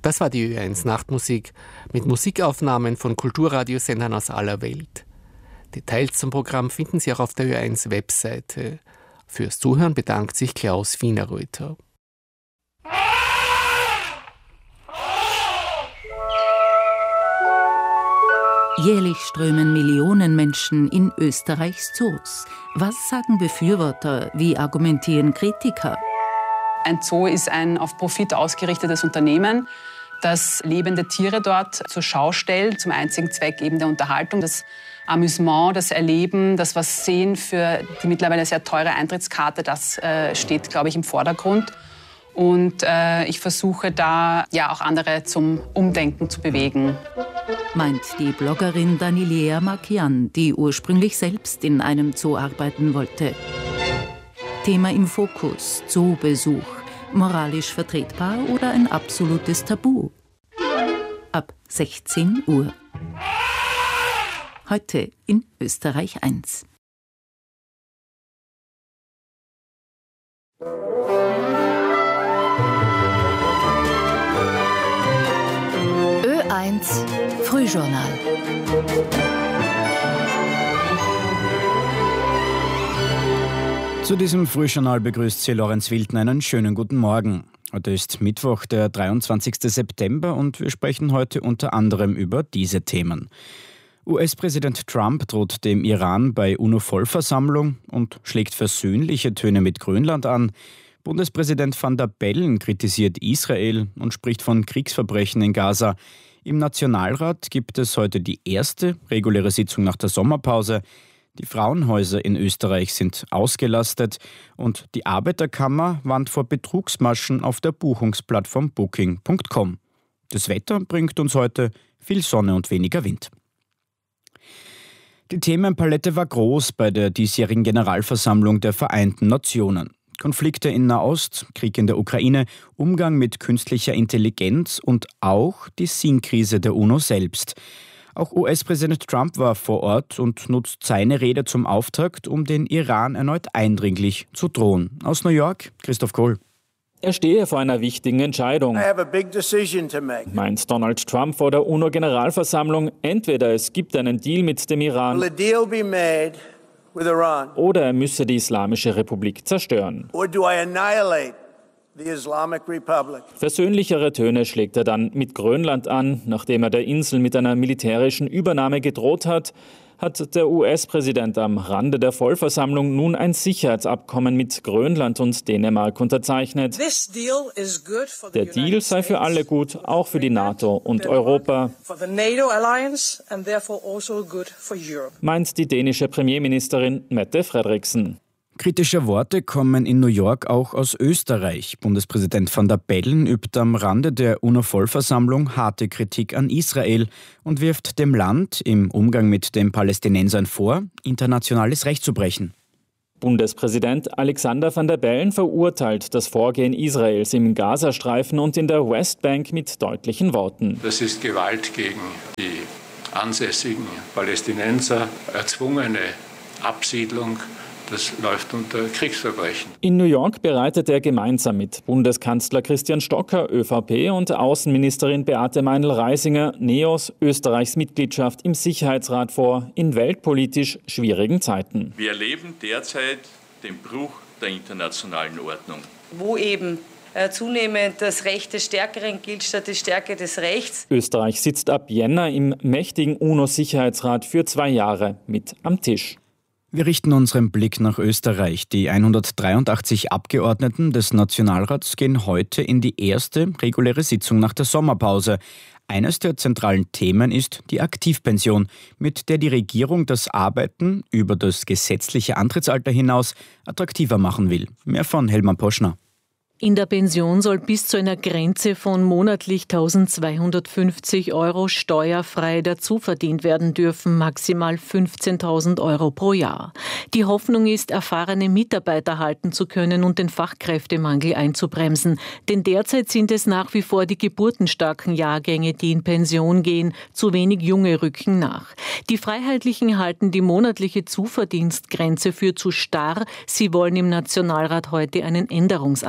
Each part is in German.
Das war die Ö1 Nachtmusik mit Musikaufnahmen von Kulturradiosendern aus aller Welt. Details zum Programm finden Sie auch auf der Ö1 Webseite. Fürs Zuhören bedankt sich Klaus Wienerreuter. Jährlich strömen Millionen Menschen in Österreichs Zoos. Was sagen Befürworter? Wie argumentieren Kritiker? Ein Zoo ist ein auf Profit ausgerichtetes Unternehmen, das lebende Tiere dort zur Schau stellt, zum einzigen Zweck eben der Unterhaltung. Das Amüsement, das Erleben, das was sehen für die mittlerweile sehr teure Eintrittskarte, das steht, glaube ich, im Vordergrund. Und ich versuche da ja auch andere zum Umdenken zu bewegen. Meint die Bloggerin Danilea Markian, die ursprünglich selbst in einem Zoo arbeiten wollte. Thema im Fokus: Zoobesuch. Moralisch vertretbar oder ein absolutes Tabu? Ab 16 Uhr. Heute in Österreich 1. Ö1 Frühjournal. Zu diesem Frühjournal begrüßt Sie Lorenz Wilden. Einen schönen guten Morgen. Heute ist Mittwoch, der 23. September und wir sprechen heute unter anderem über diese Themen. US-Präsident Trump droht dem Iran bei UNO-Vollversammlung und schlägt versöhnliche Töne mit Grönland an. Bundespräsident Van der Bellen kritisiert Israel und spricht von Kriegsverbrechen in Gaza. Im Nationalrat gibt es heute die erste reguläre Sitzung nach der Sommerpause. Die Frauenhäuser in Österreich sind ausgelastet und die Arbeiterkammer warnt vor Betrugsmaschen auf der Buchungsplattform Booking.com. Das Wetter bringt uns heute viel Sonne und weniger Wind. Die Themenpalette war groß bei der diesjährigen Generalversammlung der Vereinten Nationen. Konflikte in Nahost, Krieg in der Ukraine, Umgang mit künstlicher Intelligenz und auch die Sinnkrise der UNO selbst. Auch US-Präsident Trump war vor Ort und nutzt seine Rede zum Auftakt, um den Iran erneut eindringlich zu drohen. Aus New York, Christoph Kohl. Er stehe vor einer wichtigen Entscheidung, meint Donald Trump vor der UNO-Generalversammlung. Entweder es gibt einen Deal mit dem Iran oder er müsse die Islamische Republik zerstören. Versöhnlichere Töne schlägt er dann mit Grönland an. Nachdem er der Insel mit einer militärischen Übernahme gedroht hat, hat der US-Präsident am Rande der Vollversammlung nun ein Sicherheitsabkommen mit Grönland und Dänemark unterzeichnet. Der Deal sei für alle gut, auch für die NATO und Europa, meint die dänische Premierministerin Mette Frederiksen. Kritische Worte kommen in New York auch aus Österreich. Bundespräsident Van der Bellen übt am Rande der UNO-Vollversammlung harte Kritik an Israel und wirft dem Land im Umgang mit den Palästinensern vor, internationales Recht zu brechen. Bundespräsident Alexander Van der Bellen verurteilt das Vorgehen Israels im Gazastreifen und in der Westbank mit deutlichen Worten. Das ist Gewalt gegen die ansässigen Palästinenser, erzwungene Absiedlung. Das läuft unter Kriegsverbrechen. In New York bereitet er gemeinsam mit Bundeskanzler Christian Stocker, ÖVP, und Außenministerin Beate Meinl-Reisinger, NEOS, Österreichs Mitgliedschaft im Sicherheitsrat vor, in weltpolitisch schwierigen Zeiten. Wir erleben derzeit den Bruch der internationalen Ordnung. Wo eben zunehmend das Recht des Stärkeren gilt statt die Stärke des Rechts. Österreich sitzt ab Jänner im mächtigen UNO-Sicherheitsrat für 2 Jahre mit am Tisch. Wir richten unseren Blick nach Österreich. Die 183 Abgeordneten des Nationalrats gehen heute in die erste reguläre Sitzung nach der Sommerpause. Eines der zentralen Themen ist die Aktivpension, mit der die Regierung das Arbeiten über das gesetzliche Antrittsalter hinaus attraktiver machen will. Mehr von Helma Poschner. In der Pension soll bis zu einer Grenze von monatlich 1.250 € steuerfrei dazuverdient werden dürfen, maximal 15.000 € pro Jahr. Die Hoffnung ist, erfahrene Mitarbeiter halten zu können und den Fachkräftemangel einzubremsen. Denn derzeit sind es nach wie vor die geburtenstarken Jahrgänge, die in Pension gehen. Zu wenig Junge rücken nach. Die Freiheitlichen halten die monatliche Zuverdienstgrenze für zu starr. Sie wollen im Nationalrat heute einen Änderungsantrag einbringen.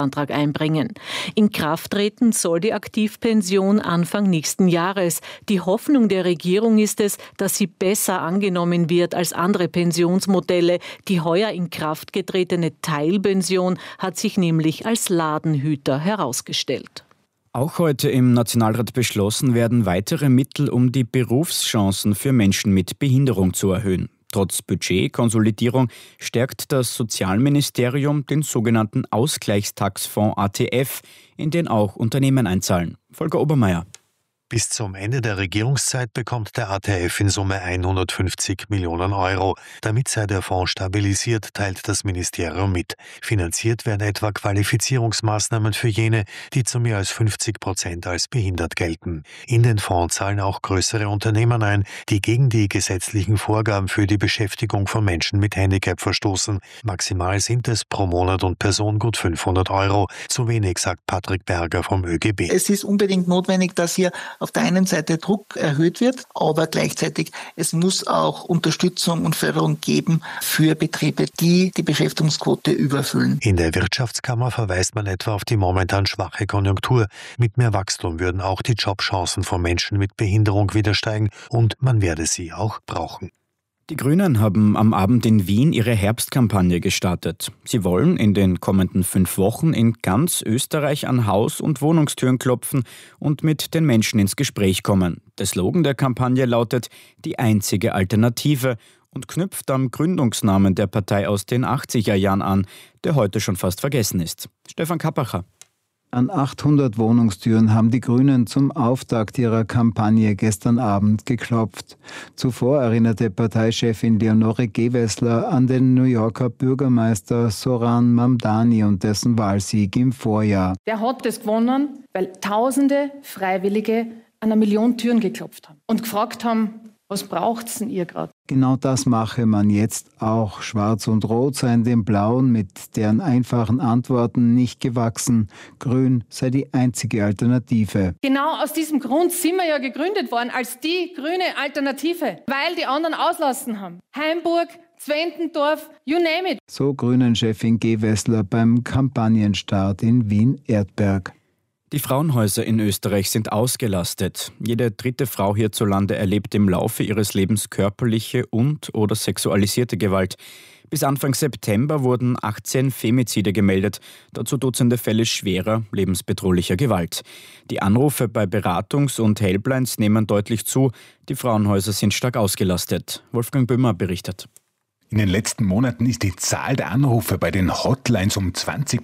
einbringen. In Kraft treten soll die Aktivpension Anfang nächsten Jahres. Die Hoffnung der Regierung ist es, dass sie besser angenommen wird als andere Pensionsmodelle. Die heuer in Kraft getretene Teilpension hat sich nämlich als Ladenhüter herausgestellt. Auch heute im Nationalrat beschlossen werden weitere Mittel, um die Berufschancen für Menschen mit Behinderung zu erhöhen. Trotz Budgetkonsolidierung stärkt das Sozialministerium den sogenannten Ausgleichstaxfonds ATF, in den auch Unternehmen einzahlen. Volker Obermeier. Bis zum Ende der Regierungszeit bekommt der ATF in Summe 150 Millionen Euro. Damit sei der Fonds stabilisiert, teilt das Ministerium mit. Finanziert werden etwa Qualifizierungsmaßnahmen für jene, die zu mehr als 50% als behindert gelten. In den Fonds zahlen auch größere Unternehmen ein, die gegen die gesetzlichen Vorgaben für die Beschäftigung von Menschen mit Handicap verstoßen. Maximal sind es pro Monat und Person gut 500 Euro. Zu wenig, sagt Patrick Berger vom ÖGB. Es ist unbedingt notwendig, dass hier auf der einen Seite Druck erhöht wird, aber gleichzeitig es muss auch Unterstützung und Förderung geben für Betriebe, die die Beschäftigungsquote überfüllen. In der Wirtschaftskammer verweist man etwa auf die momentan schwache Konjunktur. Mit mehr Wachstum würden auch die Jobchancen von Menschen mit Behinderung wieder steigen und man werde sie auch brauchen. Die Grünen haben am Abend in Wien ihre Herbstkampagne gestartet. Sie wollen in den kommenden 5 Wochen in ganz Österreich an Haus- und Wohnungstüren klopfen und mit den Menschen ins Gespräch kommen. Der Slogan der Kampagne lautet »Die einzige Alternative« und knüpft am Gründungsnamen der Partei aus den 80er Jahren an, der heute schon fast vergessen ist. Stefan Kappacher. An 800 Wohnungstüren haben die Grünen zum Auftakt ihrer Kampagne gestern Abend geklopft. Zuvor erinnerte Parteichefin Leonore Gewessler an den New Yorker Bürgermeister Zoran Mamdani und dessen Wahlsieg im Vorjahr. Der hat das gewonnen, weil Tausende Freiwillige an 1 Million Türen geklopft haben und gefragt haben, was braucht's denn ihr gerade? Genau das mache man jetzt auch. Schwarz und Rot seien dem Blauen mit deren einfachen Antworten nicht gewachsen. Grün sei die einzige Alternative. Genau aus diesem Grund sind wir ja gegründet worden als die grüne Alternative, weil die anderen auslassen haben. Heimburg, Zwentendorf, you name it. So Grünen-Chefin Gewessler beim Kampagnenstart in Wien-Erdberg. Die Frauenhäuser in Österreich sind ausgelastet. Jede 3. Frau hierzulande erlebt im Laufe ihres Lebens körperliche und/oder sexualisierte Gewalt. Bis Anfang September wurden 18 Femizide gemeldet, dazu Dutzende Fälle schwerer, lebensbedrohlicher Gewalt. Die Anrufe bei Beratungs- und Helplines nehmen deutlich zu. Die Frauenhäuser sind stark ausgelastet. Wolfgang Böhmer berichtet. In den letzten Monaten ist die Zahl der Anrufe bei den Hotlines um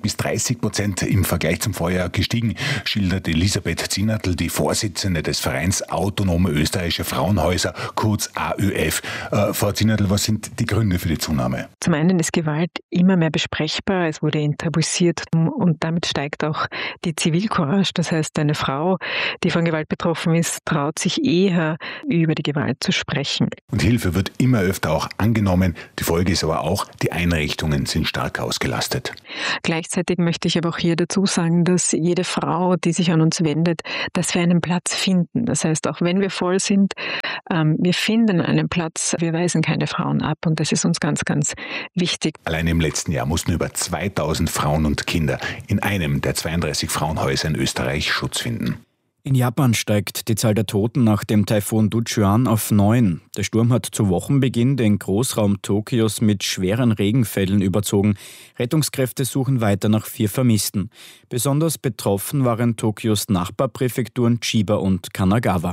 20-30% im Vergleich zum Vorjahr gestiegen, schildert Elisabeth Zinnertl, die Vorsitzende des Vereins Autonome Österreichische Frauenhäuser, kurz AÖF. Frau Zinnertl, was sind die Gründe für die Zunahme? Zum einen ist Gewalt immer mehr besprechbar, es wurde enttabuisiert und damit steigt auch die Zivilcourage. Das heißt, eine Frau, die von Gewalt betroffen ist, traut sich eher, über die Gewalt zu sprechen. Und Hilfe wird immer öfter auch angenommen. Die Folge ist aber auch, die Einrichtungen sind stark ausgelastet. Gleichzeitig möchte ich aber auch hier dazu sagen, dass jede Frau, die sich an uns wendet, dass wir einen Platz finden. Das heißt, auch wenn wir voll sind, wir finden einen Platz, wir weisen keine Frauen ab und das ist uns ganz, ganz wichtig. Allein im letzten Jahr mussten über 2000 Frauen und Kinder in einem der 32 Frauenhäuser in Österreich Schutz finden. In Japan steigt die Zahl der Toten nach dem Taifun Duchuan auf 9. Der Sturm hat zu Wochenbeginn den Großraum Tokios mit schweren Regenfällen überzogen. Rettungskräfte suchen weiter nach 4 Vermissten. Besonders betroffen waren Tokios Nachbarpräfekturen Chiba und Kanagawa.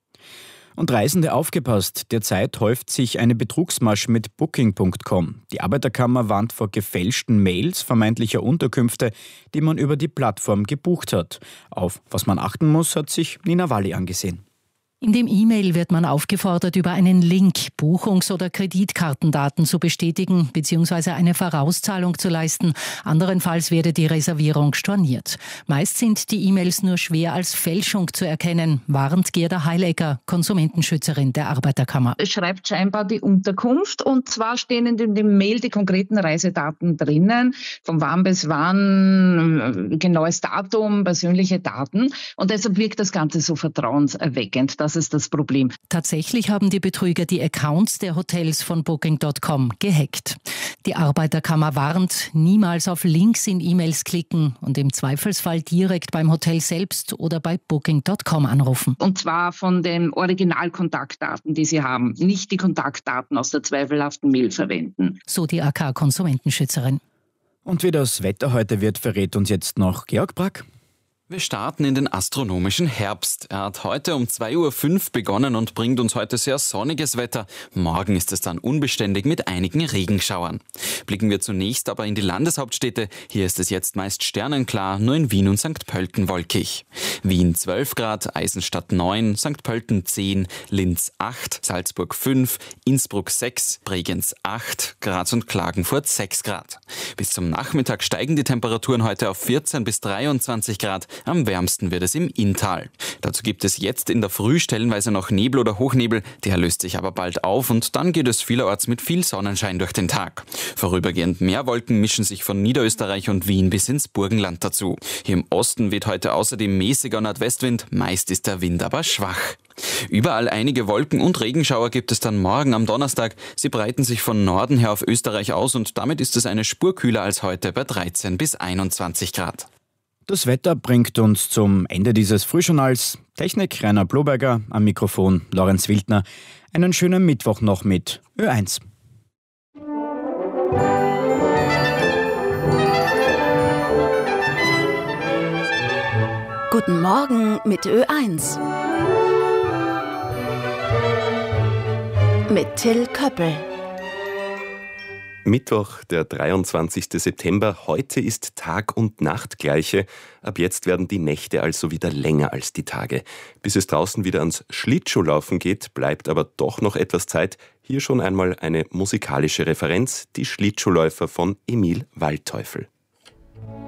Und Reisende aufgepasst, derzeit häuft sich eine Betrugsmasche mit Booking.com. Die Arbeiterkammer warnt vor gefälschten Mails vermeintlicher Unterkünfte, die man über die Plattform gebucht hat. Auf was man achten muss, hat sich Nina Walli angesehen. In dem E-Mail wird man aufgefordert, über einen Link Buchungs- oder Kreditkartendaten zu bestätigen bzw. eine Vorauszahlung zu leisten. Anderenfalls werde die Reservierung storniert. Meist sind die E-Mails nur schwer als Fälschung zu erkennen, warnt Gerda Heilecker, Konsumentenschützerin der Arbeiterkammer. Es schreibt scheinbar die Unterkunft und zwar stehen in dem Mail die konkreten Reisedaten drinnen, von wann bis wann, genaues Datum, persönliche Daten und deshalb wirkt das Ganze so vertrauenserweckend. das ist das Problem. Tatsächlich haben die Betrüger die Accounts der Hotels von Booking.com gehackt. Die Arbeiterkammer warnt, niemals auf Links in E-Mails klicken und im Zweifelsfall direkt beim Hotel selbst oder bei Booking.com anrufen. Und zwar von den Originalkontaktdaten, die Sie haben, nicht die Kontaktdaten aus der zweifelhaften Mail verwenden. So die AK-Konsumentenschützerin. Und wie das Wetter heute wird, verrät uns jetzt noch Georg Brack. Wir starten in den astronomischen Herbst. Er hat heute um 2.05 Uhr begonnen und bringt uns heute sehr sonniges Wetter. Morgen ist es dann unbeständig mit einigen Regenschauern. Blicken wir zunächst aber in die Landeshauptstädte. Hier ist es jetzt meist sternenklar, nur in Wien und St. Pölten wolkig. Wien 12 Grad, Eisenstadt 9, St. Pölten 10, Linz 8, Salzburg 5, Innsbruck 6, Bregenz 8, Graz und Klagenfurt 6 Grad. Bis zum Nachmittag steigen die Temperaturen heute auf 14 bis 23 Grad. Am wärmsten wird es im Inntal. Dazu gibt es jetzt in der Früh stellenweise noch Nebel oder Hochnebel. Der löst sich aber bald auf und dann geht es vielerorts mit viel Sonnenschein durch den Tag. Vorübergehend mehr Wolken mischen sich von Niederösterreich und Wien bis ins Burgenland dazu. Hier im Osten weht heute außerdem mäßiger Nordwestwind. Meist ist der Wind aber schwach. Überall einige Wolken und Regenschauer gibt es dann morgen am Donnerstag. Sie breiten sich von Norden her auf Österreich aus und damit ist es eine Spur kühler als heute bei 13 bis 21 Grad. Das Wetter bringt uns zum Ende dieses Frühjournals. Technik Rainer Bloberger, am Mikrofon Lorenz Wildner. Einen schönen Mittwoch noch mit Ö1. Guten Morgen mit Ö1. Mit Till Köppel. Mittwoch, der 23. September. Heute ist Tag- und Nachtgleiche. Ab jetzt werden die Nächte also wieder länger als die Tage. Bis es draußen wieder ans Schlittschuhlaufen geht, bleibt aber doch noch etwas Zeit. Hier schon einmal eine musikalische Referenz, die Schlittschuhläufer von Emil Waldteufel.